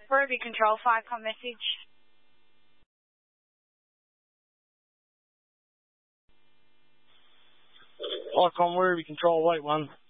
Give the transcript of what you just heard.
Ruby Control 5, com message. Icon Ruby Control, wait 1.